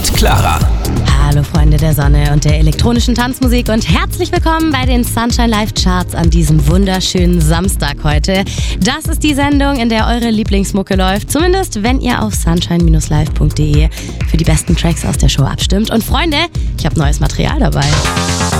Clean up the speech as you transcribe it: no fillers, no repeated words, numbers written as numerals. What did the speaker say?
mit Clara. Hallo Freunde der Sonne und der elektronischen Tanzmusik und herzlich willkommen bei den Sunshine Live Charts an diesem wunderschönen Samstag heute. Das ist die Sendung, in der eure Lieblingsmucke läuft, zumindest wenn ihr auf sunshine-live.de für die besten Tracks aus der Show abstimmt. Und Freunde, ich habe neues Material dabei.